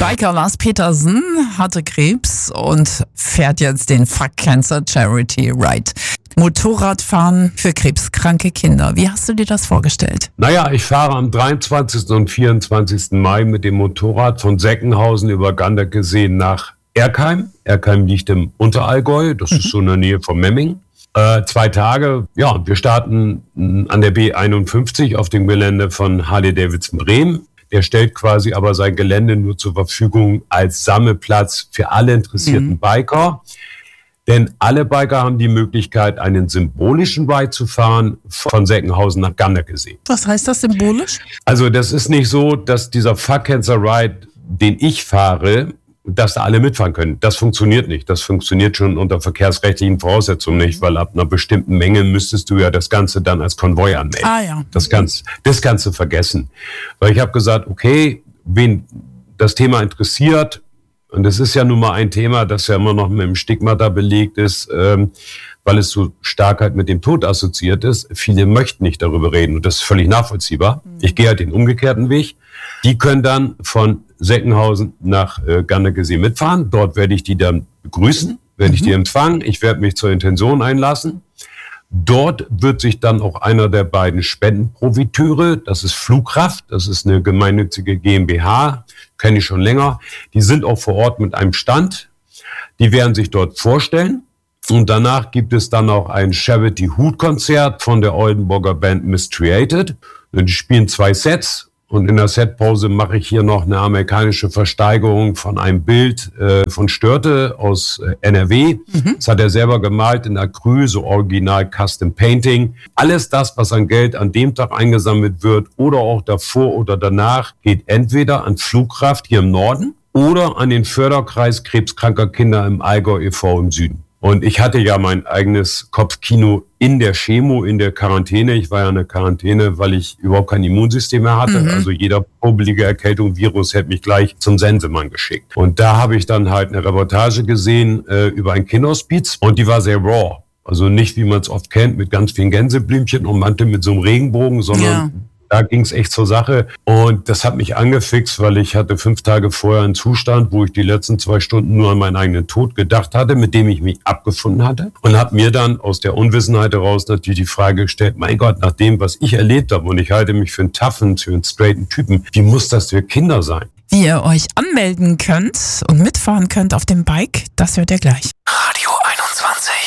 Biker Lars Petersen hatte Krebs und fährt jetzt den Fuck Cancer Charity Ride. Motorradfahren für krebskranke Kinder. Wie hast du dir das vorgestellt? Naja, ich fahre am 23. und 24. Mai mit dem Motorrad von Seckenhausen über Ganderkesee nach Erkheim. Erkheim liegt im Unterallgäu, das ist so in der Nähe von Memmingen. 2 Tage, ja, wir starten an der B51 auf dem Gelände von Harley-Davidson Bremen. Der stellt quasi aber sein Gelände nur zur Verfügung als Sammelplatz für alle interessierten Biker. Denn alle Biker haben die Möglichkeit, einen symbolischen Ride zu fahren von Seckenhausen nach Ganderkesee. Was heißt das symbolisch? Also das ist nicht so, dass dieser Fuck Cancer Ride, den ich fahre, dass da alle mitfahren können. Das funktioniert nicht. Das funktioniert schon unter verkehrsrechtlichen Voraussetzungen nicht, weil ab einer bestimmten Menge müsstest du ja das Ganze dann als Konvoi anmelden. Ah ja. Das Ganze vergessen. Weil ich habe gesagt, okay, wen das Thema interessiert, und das ist ja nun mal ein Thema, das ja immer noch mit dem Stigma da belegt ist, weil es so stark halt mit dem Tod assoziiert ist. Viele möchten nicht darüber reden und das ist völlig nachvollziehbar. Ich gehe halt den umgekehrten Weg. Die können dann von Seckenhausen nach Ganderkesee mitfahren. Dort werde ich die dann begrüßen, werde ich die empfangen. Ich werde mich zur Intention einlassen. Dort wird sich dann auch einer der beiden Spendenprofiteure, das ist Flugkraft, das ist eine gemeinnützige GmbH, kenne ich schon länger, die sind auch vor Ort mit einem Stand. Die werden sich dort vorstellen. Und danach gibt es dann auch ein Charity-Hut-Konzert von der Oldenburger Band Mistreated. Die spielen 2 Sets. Und in der Setpause mache ich hier noch eine amerikanische Versteigerung von einem Bild von Störte aus NRW. Das hat er selber gemalt in Acryl, so original Custom Painting. Alles das, was an Geld an dem Tag eingesammelt wird oder auch davor oder danach, geht entweder an Flugkraft hier im Norden oder an den Förderkreis krebskranker Kinder im Allgäu e.V. im Süden. Und ich hatte ja mein eigenes Kopfkino in der Chemo, in der Quarantäne. Ich war ja in der Quarantäne, weil ich überhaupt kein Immunsystem mehr hatte. Also jeder popelige Erkältung, Virus hätte mich gleich zum Sensemann geschickt. Und da habe ich dann halt eine Reportage gesehen über ein Kinderhospiz und die war sehr raw. Also nicht, wie man es oft kennt, mit ganz vielen Gänseblümchen und Mantel mit so einem Regenbogen, sondern da ging es echt zur Sache. Und das hat mich angefixt, weil ich hatte 5 Tage vorher einen Zustand, wo ich die letzten 2 Stunden nur an meinen eigenen Tod gedacht hatte, mit dem ich mich abgefunden hatte. Und habe mir dann aus der Unwissenheit heraus natürlich die Frage gestellt, mein Gott, nach dem, was ich erlebt habe, und ich halte mich für einen toughen, für einen straighten Typen, wie muss das für Kinder sein? Wie ihr euch anmelden könnt und mitfahren könnt auf dem Bike, das hört ihr gleich. Radio 21.